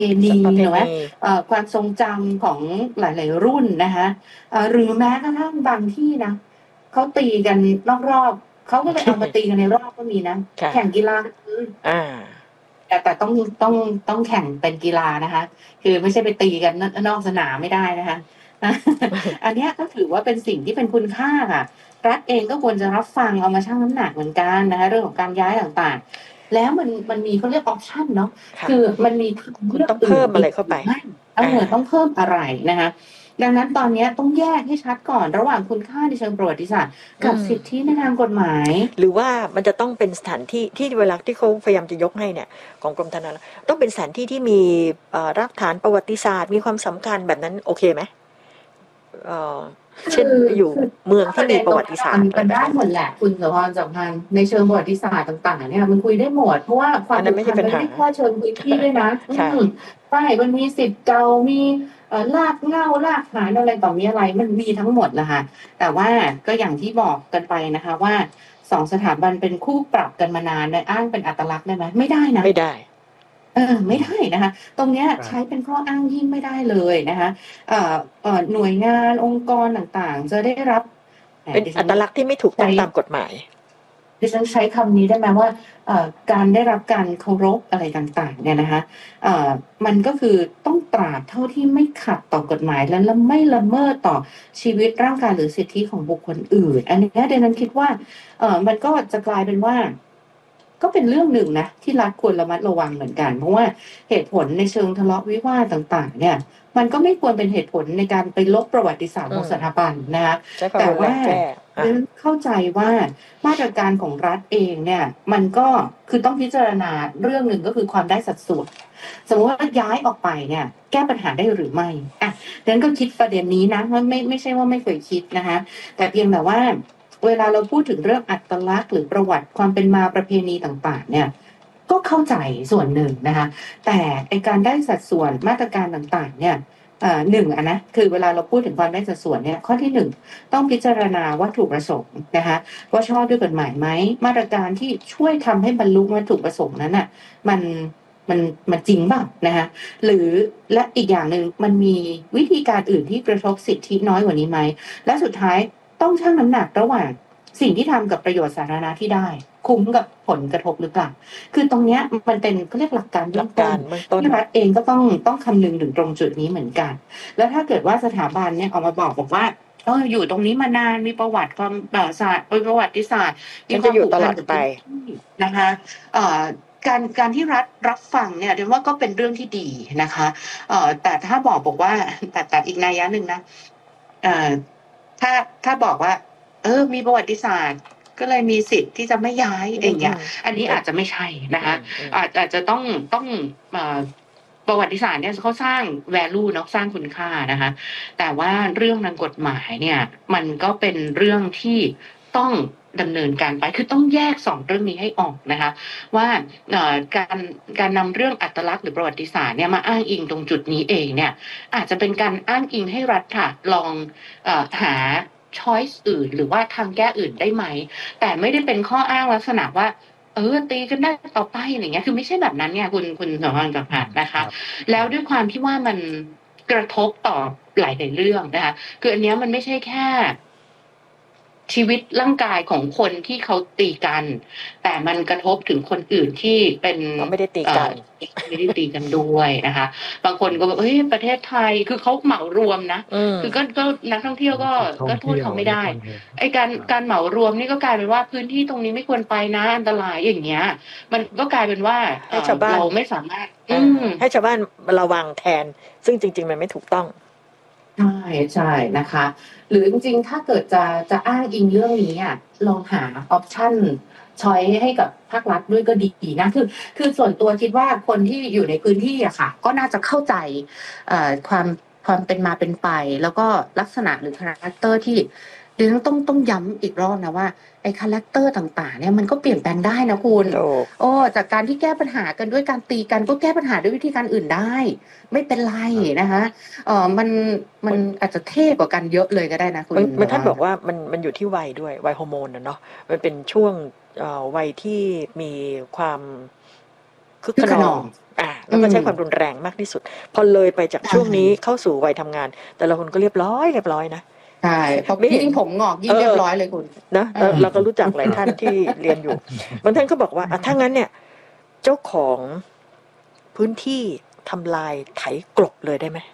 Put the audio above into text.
ณีประเพหรือว่าณีความทรงจำของหลายๆรุ่นนะคะหรือแม้กระทั่งบางที่นะเขาตีกันนอกรอบเขาก็เลยเอามาตีกันในรอบก็มีนะค่ะแข่งกีฬาอ่าแต่ต้องต้องแข่งเป็นกีฬานะคะคือไม่ใช่ไปตีกันนอกสนามไม่ได้นะคะอันเนี้ยก็ถือว่าเป็นสิ่งที่เป็นคุณค่าค่ะรัฐเองก็ควรจะรับฟังเอามาชั่งน้ำหนักเหมือนกันนะคะเรื่องของการย้ายต่างๆแล้วมันมีเขาเรียกออปชั่นเนาะค่ะคือมันมีทางคุณเลือกต้องเพิ่มอื่นอีกอะไรเข้าไปหรือไม่อ่าต้องเพิ่มอะไรนะคะดังนั้นตอนนี้ต้องแยกให้ชัดก่อนระหว่างคุณค่าในเชิงประวัติศาสตร์อืกับมสิทธิในทางกฎหมายหรือว่ามันจะต้องเป็นสถานที่ที่เวลาที่เขาพยายามจะยกให้เนี่ยของกรมธนารักษ์ต้องเป็นสถานที่ที่มีรากฐานประวัติศาสตร์มีความสำคัญแบบนั้นโอเคไหมเอ่อเช่นคือไปอยู่คือเมืองถ้าปที่มีระเด็นตรงนี้ประวัติศามันมันได้สตร์อะไรแบบนี้หมดแหละคุณสมพรสัมพันธ์ในเชิงประวัติศาสตร์ต่างๆเนี่ยมันคุยได้หมดเพราะว่าความอันนั้นผูกพันไม่ใช่ปัญหามันไม่ได้แค่เชิงพื้นที่ด้วยนะค่ะใช่มันมีสิทธิ์เก่ามีรากเหง้ารากฐานอะไรต่อมีอะไรมันมีทั้งหมดแหละค่ะแต่ว่าก็อย่างที่บอกกันไปนะคะว่าสองสถาบันเป็นคู่ปรับกันมานานเลยอ้างเป็นอัตลักษณ์ได้ไหมไม่ได้นะไม่ได้ไม่ได้นะคะตรงเนี้ยใช้ครับเป็นข้ออ้างยิ่งไม่ได้เลยนะคะเอ่อหน่วยงานองค์กรต่างๆจะได้รับแหมเป็นดิฉันอัตลักษณ์ที่ไม่ถูกต้ใช้องตามกฎหมายใช้คำนี้ได้ไหมว่าการได้รับการเคารพอะไรต่างๆเนี่ยนะคะเอ่อมันก็คือต้องตราบเท่าที่ไม่ขัดต่อกฎหมายและไม่ละเมิดต่อชีวิตร่างกายหรือสิทธิของบุคคลอื่นอันเนี้ยเดนนั้นคิดว่ามันก็จะกลายเป็นว่า ก็เป็นเรื่องหนึ่งนะที่รัฐควรระมัดระวังเหมือนกันเพราะว่าเหตุผลในเชิงทะเลาะวิวาทต่างๆเนี่ยมันก็ไม่ควรเป็นเหตุผลในการไปลบประวัติศาสตร์อืมของสถาบันนะคะใช้ความแต่ว่ารุนแรงแก้อ่ะเรื่องเข้าใจว่ามาตรการของรัฐเองเนี่ยมันก็คือต้องพิจารณาเรื่องหนึ่งก็คือความได้สัดส่วนสมมติว่าย้ายออกไปเนี่ยแก้ปัญหาได้หรือไม่อ่ะดังนั้นก็คิดประเด็นนี้นะว่าไม่ใช่ว่าไม่เคยคิดนะคะแต่เพียงแต่ว่า เวลาเราพูดถึงเรื่องอัตลักษณ์หรือประวัติความเป็นมาประเพณีต่างๆเนี่ยก็เข้าใจส่วนหนึ่งนะคะแต่ไอการได้สัดส่วนมาตรการต่างๆเนี่ยหนึ่งอะนะคือเวลาเราพูดถึงความได้สัดส่วนเนี่ยข้อที่หนึ่งต้องพิจารณาวัตถุประสงค์นะคะว่าชอบด้วยกฎหมายไหมมาตรการที่ช่วยทำให้บรรลุวัตถุประสงค์นั้นอ่ะมันมันมันจริงเปล่านะคะหรือและอีกอย่างหนึ่งมันมีวิธีการอื่นที่กระทบสิทธิน้อยกว่านี้ไหมและสุดท้าย ต้องชั่งน้ำหนักระหว่างสิ่งที่ทำกับประโยชน์สาธารณะที่ได้คุ้มกับผลกระทบหรือเปล่าคือตรงเนี้ยมันเป็นเขาเรียกหลักการหเบื้ลักกาองต้นรเบื้องต้นที่รัฐเองก็ต้องคำนึงถึงตรงจุดนี้เหมือนกันแล้วถ้าเกิดว่าสถาบันเนี่ยออกมาบอกว่าอยู่ตรงนี้มานานมีประวัติความศาสตร์ประวัติศาสตร์มีฉันความจะอยู่ตลอดไปผูกพันกับพื้นที่นะคะเอ่อการที่รัฐรับฟังเนี่ยเรียกว่าก็เป็นเรื่องที่ดีนะคะแต่ถ้าบอกว่าแต่อีกนัยยะหนึ่งนะเอ่อถ้าบอกว่า มีประวัติศาสตร์ก็เลยมีสิทธิ์ที่จะไม่ย้ายอือย่างเงี้ยมอันนี้อาจจะไม่ใช่นะคะอืมอาจจะต้องเอ่อประวัติศาสตร์เนี่ยเขาสร้าง value เนาะสร้างคุณค่านะคะแต่ว่าเรื่องทางกฎหมายเนี่ยมันก็เป็นเรื่องที่ต้องดำเนินการไปคือต้องแยกสองเรื่องนี้ให้ออกนะคะว่าการนำเรื่องอัตลักษณ์หรือประวัติศาสตร์เนี่ยมาอ้างอิงตรงจุดนี้เองเนี่ยอาจจะเป็นการอ้างอิงให้รัฐค่ะลองหา choice อื่นหรือว่าทางแก้อื่นได้ไหมแต่ไม่ได้เป็นข้ออ้างลักษณะว่าตีกันได้ต่อไปอะไรเงี้ยคือไม่ใช่แบบนั้นเนี่ยคุณสมพรกับผ่านนะคะแล้วด้วยความที่ว่ามันกระทบต่อหลายๆเรื่องนะคะคืออันเนี้ยมันไม่ใช่แค่ชีวิตร่างกายของคนที่เขาตีกัน แต่มันกระทบถึงคนอื่นที่เป็นเขาไม่ได้ตีเอ่อกันไม่ได้ตีกันด้วยนะคะบางคนก็บอกประเทศไทยคือเขาเหมารวมนะอืมคือก็นักท่องเที่ยวก็จุดท่องโทษเที่ยวเขาไม่ได้ในคนเห็นไอ้การครับเหมารวมนี่ก็กลายเป็นว่าพื้นที่ตรงนี้ไม่ควรไปนะอันตรายอย่างเงี้ยมันก็กลายเป็นว่าให้ชาวบ้านเราไม่สามารถให้ชาวบ้านระวังแทนซึ่งจริงๆมันไม่ถูกต้องใช่ใช่นะคะหรือจริงๆถ้าเกิดจะอ้างอิงเรื่องนี้อ่ะลองหาออปชันช้อยให้กับภาครัฐด้วยก็ดีนะคือส่วนตัวคิดว่าคนที่อยู่ในพื้นที่อะค่ะก็น่าจะเข้าใจความเป็นมาเป็นไปแล้วก็ลักษณะหรือคาแรคเตอร์ที่เดี๋ยวต้องย้ำอีกรอบนะว่าไอ้คาแรคเตอร์ต่างๆเนี่ยมันก็เปลี่ยนแปลงได้นะคุณถูกโอ้จากการที่แก้ปัญหากันด้วยการตีกันก็แก้ปัญหาด้วยวิธีการอื่นได้ไม่เป็นไรครับนะคะ มันอาจจะเท่กว่ากันเยอะเลยก็ได้นะคุณมันท่านแบบว่าบอกว่ามันอยู่ที่วัยด้วยวัยฮอร์โมนนะเนาะมันเป็นช่วงวัยที่มีความคึกขนองแล้วก็ใช้ความรุนแรงมากที่สุด พอเลยไปจากช่วงนี้เข้าสู่วัยทำงาน แต่ละคนก็เรียบร้อยนะใช่เพราะยิ่งผมงอกยิ่งเรียบร้อยเลยคุณนะเราก็รู้จักหลายท่านที่เรียนอยู่บางท่านก็บอกว่าถ้างั้นเนี่ยเจ้าของพื้นที่ทำลายไถกลบเลยได้ไหม